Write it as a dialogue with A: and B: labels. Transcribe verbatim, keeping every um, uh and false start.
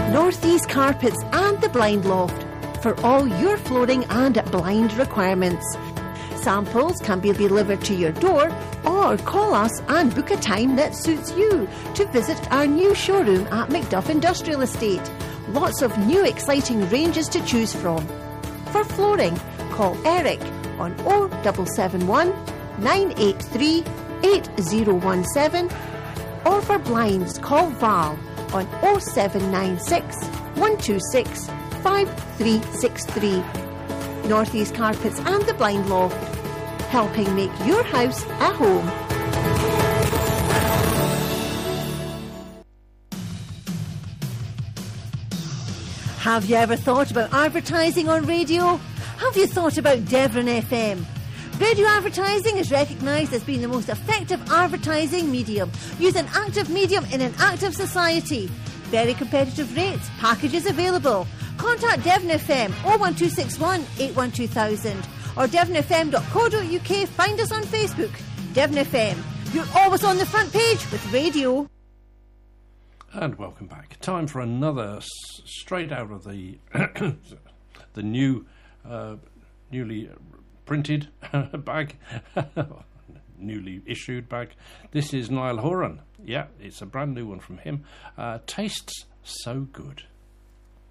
A: Northeast Carpets and the Blind Loft for all your flooring and blind requirements. Samples can be delivered to your door or call us and book a time that suits you to visit our new showroom at Macduff Industrial Estate. Lots of new exciting ranges to choose from. For flooring, call Eric on oh seven seven one, nine eight three, eight oh one seven, or for blinds, call Val on oh seven nine six, one two six, five three six three. Northeast Carpets and the Blind Loft, helping make your house a home. Have you ever thought about advertising on radio? Have you thought about Devon F M? Radio advertising is recognised as being the most effective advertising medium. Use an active medium in an active society. Very competitive rates, packages available. Contact Devon F M oh one two six one, eight one two thousand or devon f m dot co dot u k. Find us on Facebook. Devon F M, you're always on the front page with radio.
B: And welcome back. Time for another s- straight out of the the new, uh, newly printed bag, newly issued bag. This is Niall Horan. Yeah, it's a brand new one from him. Uh, tastes so good.